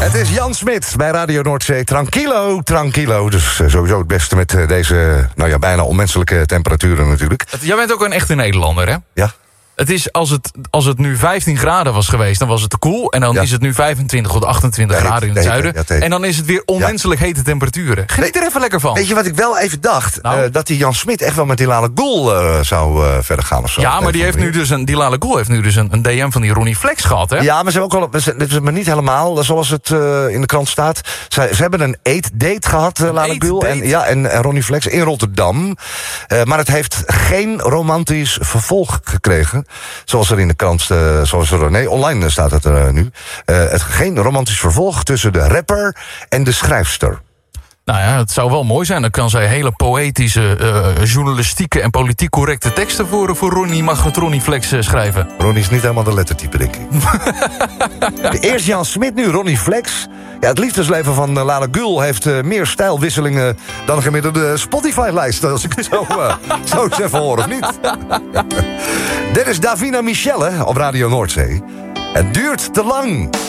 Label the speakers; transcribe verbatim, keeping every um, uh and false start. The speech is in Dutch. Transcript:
Speaker 1: Het is Jan Smit bij Radio Noordzee. Tranquilo, tranquilo. Dus uh, sowieso het beste met uh, deze, nou ja, bijna onmenselijke temperaturen natuurlijk.
Speaker 2: Jij bent ook een echte Nederlander, hè?
Speaker 1: Ja.
Speaker 2: Het is, als het, als het nu vijftien graden was geweest, dan was het te koel. En dan ja. is het nu vijfentwintig tot achtentwintig
Speaker 1: heet,
Speaker 2: graden in het
Speaker 1: heet,
Speaker 2: zuiden.
Speaker 1: ja, het
Speaker 2: en dan is het weer onmenselijk ja. hete temperaturen. Geniet er even lekker van.
Speaker 1: Weet je wat ik wel even dacht?
Speaker 2: Nou?
Speaker 1: Uh, dat die Jan Smit echt wel met die Lale Goel uh, zou uh, verder gaan of zo.
Speaker 2: Ja, maar die, heeft nu dus een, die Lale Goel heeft nu dus een, een D M van die Ronnie Flex gehad, hè?
Speaker 1: Ja, maar ze hebben ook al, dit is maar niet helemaal zoals het uh, in de krant staat. Ze, ze hebben een eet-date gehad, uh, Lale Goel en, ja, en, en Ronnie Flex in Rotterdam. Uh, maar het heeft geen romantisch vervolg gekregen. Zoals er in de krant, uh, zoals er, nee, online staat het er uh, nu. Uh, het, geen romantisch vervolg tussen de rapper en de schrijfster.
Speaker 2: Nou ja, het zou wel mooi zijn. Dan kan zij hele poëtische, uh, journalistieke en politiek correcte teksten voor, voor Ronnie, mag het Ronnie Flex uh, schrijven.
Speaker 1: Ronnie is niet helemaal de lettertype, denk ik. Eerst Jan Smit, nu Ronnie Flex. Ja, het liefdesleven van uh, Lale Goel heeft uh, meer stijlwisselingen dan een gemiddelde Spotify-lijst. Als ik het zo, uh, zo eens even hoor, of niet? Dit is Davina Michelle op Radio Noordzee. Het duurt te lang.